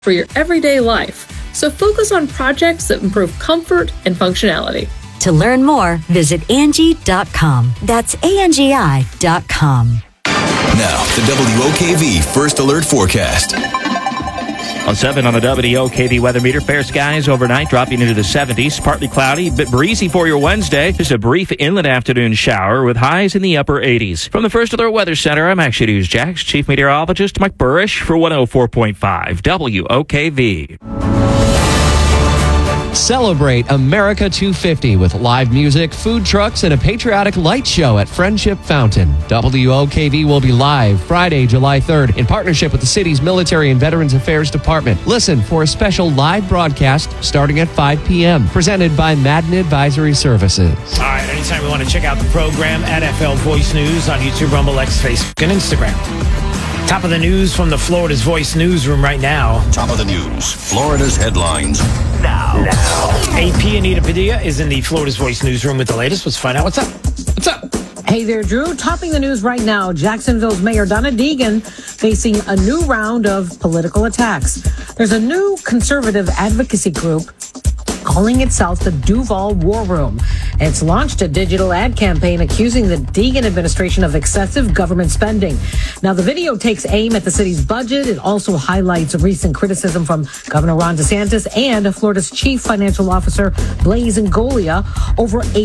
for your everyday life. So focus on projects that improve comfort and functionality. To learn more, visit Angie.com. That's ANGI.com. Now, the WOKV First Alert Forecast. On 7 on the WOKV weather meter, fair skies overnight, dropping into the 70s. Partly cloudy, but breezy for your Wednesday. Just a brief inland afternoon shower with highs in the upper 80s. From the First Alert Weather Center, I'm Action News Jax Chief Meteorologist Mike Burrish for 104.5 WOKV. Celebrate America 250 with live music, food trucks, and a patriotic light show at Friendship Fountain. WOKV will be live Friday, July 3rd in partnership with the city's Military and Veterans Affairs Department. Listen for a special live broadcast starting at 5 p.m. presented by Madden Advisory Services. All right, anytime you want to check out the program, NFL Voice News on YouTube, Rumble, X, Facebook, and Instagram. Top of the news from the Florida's Voice newsroom right now. Top of the news, Florida's headlines. Now. AP Anita Padilla is in the Florida's Voice newsroom with the latest. Let's find out what's up. What's up? Hey there, Drew. Topping the news right now, Jacksonville's Mayor Donna Deegan facing a new round of political attacks. There's a new conservative advocacy group calling itself the Duval War Room. It's launched a digital ad campaign accusing the Deegan administration of excessive government spending. Now, the video takes aim at the city's budget. It also highlights recent criticism from Governor Ron DeSantis and Florida's chief financial officer, Blaise Ngolia, over a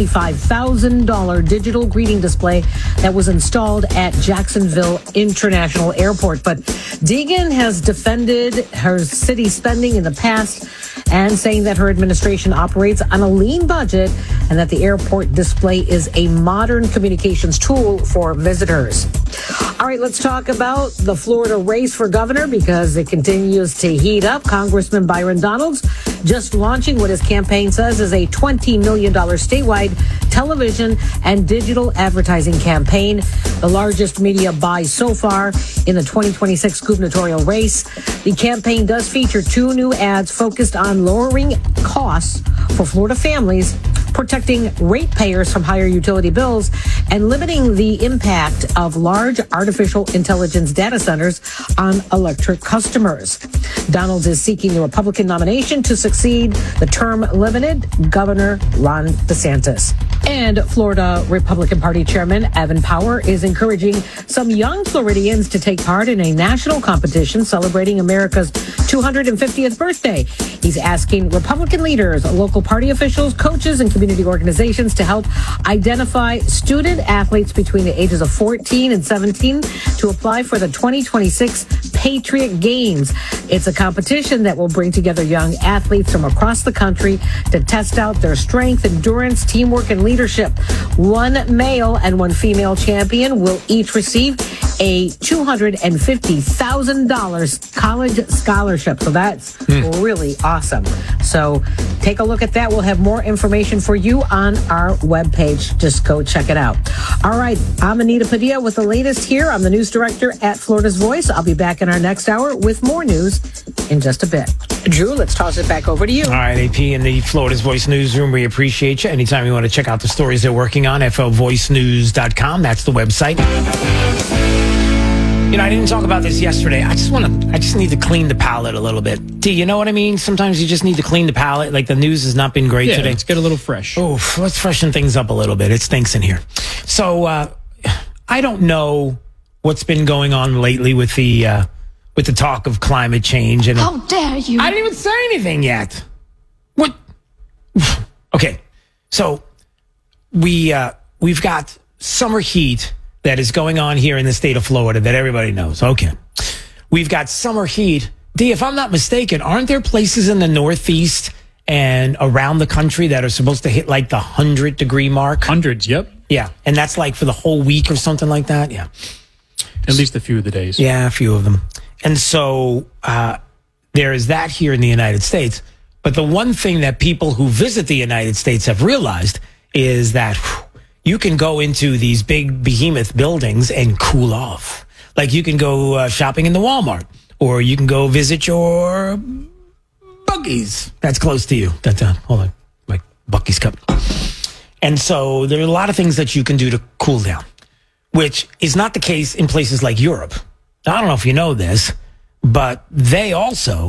$75,000 digital greeting display that was installed at Jacksonville International Airport. But Deegan has defended her city spending in the past and saying that her administration operates on a lean budget and that the airport display is a modern communications tool for visitors. All right, let's talk about the Florida race for governor because it continues to heat up. Congressman Byron Donalds just launching what his campaign says is a $20 million statewide television and digital advertising campaign, the largest media buy so far in the 2026 gubernatorial race. The campaign does feature 2 new ads focused on lowering costs for Florida families, protecting ratepayers from higher utility bills, and limiting the impact of large artificial intelligence data centers on electric customers. Donalds is seeking the Republican nomination to succeed the term-limited Governor Ron DeSantis. And Florida Republican Party Chairman Evan Power is encouraging some young Floridians to take part in a national competition celebrating America's 250th birthday. He's asking Republican leaders, local party officials, coaches, and community organizations to help identify student athletes between the ages of 14 and 17 to apply for the 2026 Patriot Games. It's a competition that will bring together young athletes from across the country to test out their strength, endurance, teamwork, and leadership. 1 male and 1 female champion will each receive a $250,000 college scholarship. So that's really awesome. So take a look at that. We'll have more information for you on our webpage. Just go check it out. All right. I'm Anita Padilla with the latest here. I'm the news director at Florida's Voice. I'll be back in our next hour with more news in just a bit. Drew, let's toss it back over to you. All right, AP in the Florida's Voice newsroom. We appreciate you. Anytime you want to check out the stories they're working on, flvoicenews.com. That's the website. You know, I didn't talk about this yesterday. I just need to clean the palate a little bit. Do you know what I mean? Sometimes you just need to clean the palate. Like the news has not been great today. Let's get a little fresh. Oh, let's freshen things up a little bit. It stinks in here. So I don't know what's been going on lately with the talk of climate change. And how dare you? I didn't even say anything yet. What? Okay, so we've got summer heat that is going on here in the state of Florida that everybody knows. Okay. We've got summer heat. D, if I'm not mistaken, aren't there places in the Northeast and around the country that are supposed to hit like the 100-degree mark? Hundreds, yep. Yeah. And that's like for the whole week or something like that? Yeah. At least a few of the days. Yeah, a few of them. And so there is that here in the United States. But the one thing that people who visit the United States have realized is that you can go into these big behemoth buildings and cool off. Like you can go shopping in the Walmart, or you can go visit your Buc-ee's that's close to you. Hold on, my Buc-ee's cup. And so there are a lot of things that you can do to cool down, which is not the case in places like Europe. I don't know if you know this, but they also